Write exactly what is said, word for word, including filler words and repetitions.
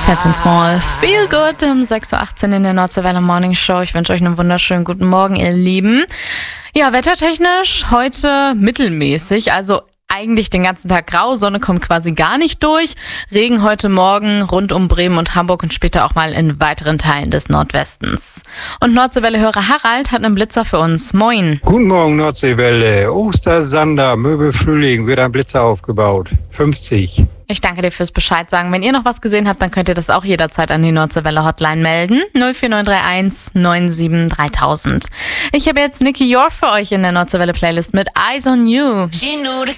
Fats and Small, Feel Good um sechs Uhr achtzehn in der Nordseewelle Morning Show. Ich wünsche euch einen wunderschönen guten Morgen, ihr Lieben. Ja, wettertechnisch heute mittelmäßig, also eigentlich den ganzen Tag grau, Sonne kommt quasi gar nicht durch. Regen heute Morgen rund um Bremen und Hamburg und später auch mal in weiteren Teilen des Nordwestens. Und Nordseewelle-Hörer Harald hat einen Blitzer für uns. Moin. Guten Morgen Nordseewelle. Ostersander, Möbel Frühling, wird ein Blitzer aufgebaut. fünfzig. Ich danke dir fürs Bescheid sagen. Wenn ihr noch was gesehen habt, dann könnt ihr das auch jederzeit an die Nordseewelle Hotline melden. null vier neun drei eins neun sieben dreitausend. Ich habe jetzt Nicky York für euch in der Nordseewelle Playlist mit Eyes on You. She knew the